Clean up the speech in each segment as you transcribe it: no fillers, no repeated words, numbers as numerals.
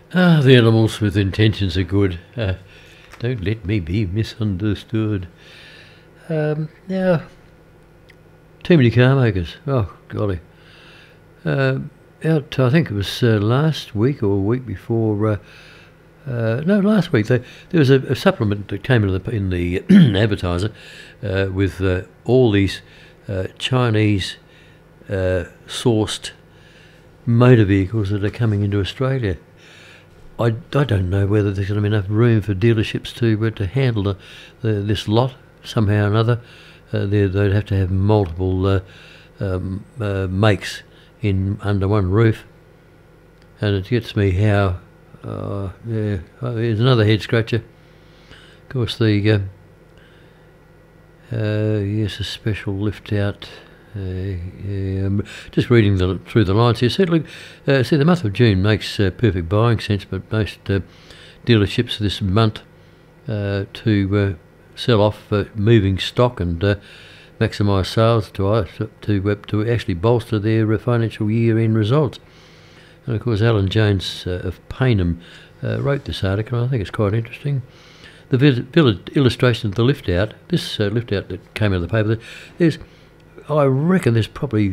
Ah, the animals with intentions are good. Don't let me be misunderstood. Now, too many car makers. Oh, golly. I think it was last week or a week before. No, last week there was a supplement that came in the advertiser with all these Chinese sourced motor vehicles that are coming into Australia. I don't know whether there's going to be enough room for dealerships to handle this lot somehow or another. They'd have to have multiple makes in under one roof, and it gets me how. Here's another head scratcher. Of course, yes, a special lift out. Just reading through the lines here. Look, the month of June makes perfect buying sense, but most dealerships this month to sell off moving stock and maximise sales to actually bolster their financial year-end results. And of course, Alan Jones of Payneham wrote this article, and I think it's quite interesting. The illustration of the lift out, this lift out that came out of the paper, I reckon there's probably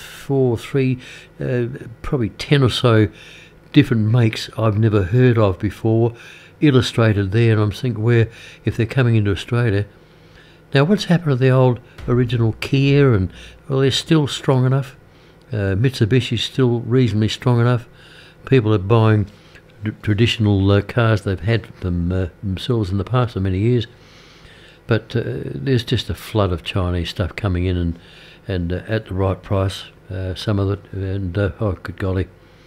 probably 10 or so different makes I've never heard of before, illustrated there, and I'm thinking if they're coming into Australia. Now, what's happened to the old original Kia, and they're still strong enough. Mitsubishi's still reasonably strong enough. People are buying traditional cars they've had themselves in the past for many years. But there's just a flood of Chinese stuff coming in and at the right price, some of it, and oh, good golly.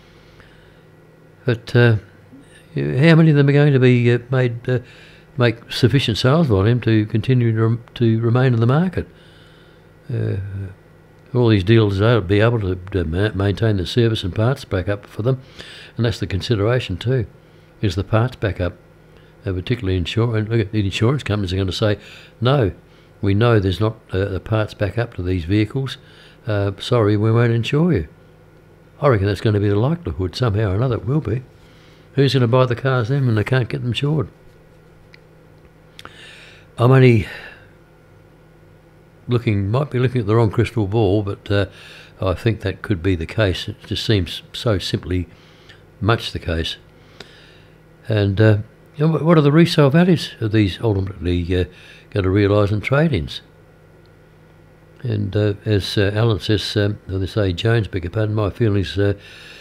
But how many of them are going to be make sufficient sales volume to continue to remain in the market? All these dealers will be able to maintain the service and parts backup for them, and that's the consideration too, is the parts backup. Particularly the insurance companies are going to say, no, we know there's not the parts backup to these vehicles. Sorry, we won't insure you. I reckon that's going to be the likelihood somehow or another. It will be. Who's going to buy the cars then when they can't get them insured? I'm only might be looking at the wrong crystal ball, but I think that could be the case. It just seems so simply much the case. And what are the resale values of these ultimately going to realise in trade-ins? And as Alan says, they say Jones, beg your pardon, my feeling is that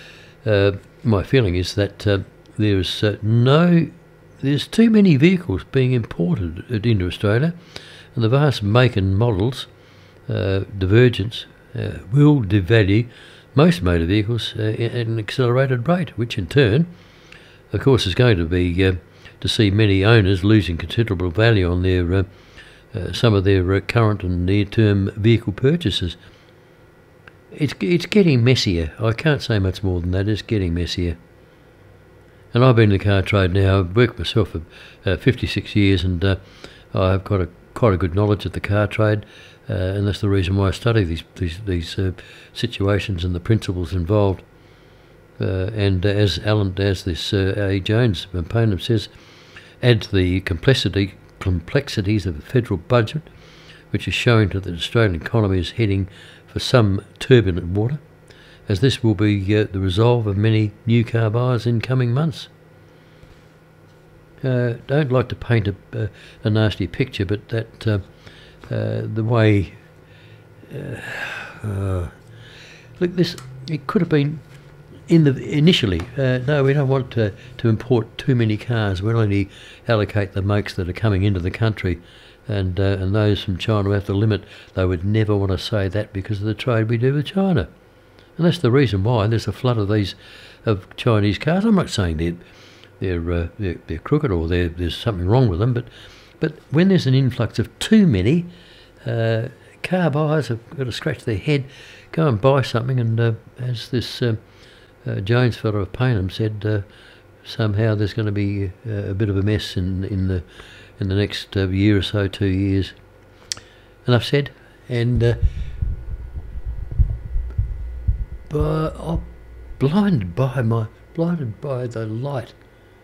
there's too many vehicles being imported into Australia, and the vast make and models divergence will devalue most motor vehicles at an accelerated rate, which in turn, of course, is going to be to see many owners losing considerable value on their some of their current and near-term vehicle purchases. It's getting messier. I can't say much more than that. It's getting messier. And I've been in the car trade now. I've worked myself for 56 years, and I've got quite a good knowledge of the car trade, and that's the reason why I study these situations and the principles involved. And as this A. Jones from Payneham says, add to the complexities of the federal budget, which is showing that the Australian economy is heading for some turbulent water, as this will be the resolve of many new car buyers in coming months. Don't like to paint a nasty picture, but that the way look, it could have been initially. No, we don't want to import too many cars. We'll only allocate the makes that are coming into the country, and those from China we have to limit. They would never want to say that because of the trade we do with China, and that's the reason why there's a flood of Chinese cars. I'm not saying they're crooked or there's something wrong with them, but when there's an influx of too many, car buyers have got to scratch their head, go and buy something, and as this Jones fellow of Payneham said, somehow there's going to be a bit of a mess in the next year or so, 2 years. Enough said. And I'm blinded by my blinded by the light.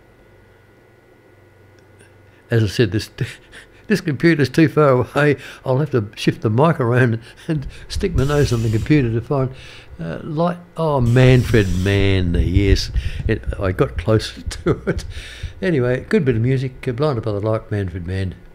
As I said, this computer's too far away. I'll have to shift the mic around and stick my nose on the computer to find light. Oh, Manfred Mann, yes. I got closer to it. Anyway, good bit of music. Blinded by the Light, Manfred Mann.